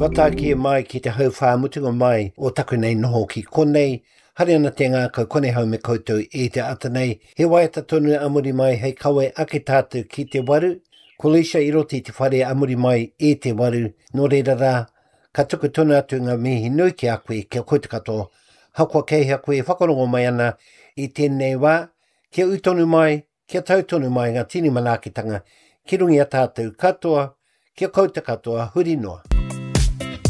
Ko tā ki mai ki te hau whāmutunga mai o taku nei noho ki konei, hari ana te ngākau konei hau me koutou i te ata nei. He waiata tonu amuri mai hei kawe ake tātou ki te waru. Ko Leisha i roti te whare amuri mai i te waru. Nō reira rā, ka tuku tonu atu ngā mihi nui ki a koe kia koe te katoa. Hakua kei hea koe whakarongo mai ana i tēnei wā. Kia utonu mai, kia tautonu mai ngā tini manakitanga. Ki rungi a tātou katoa, kia koe te katoa, huri noa.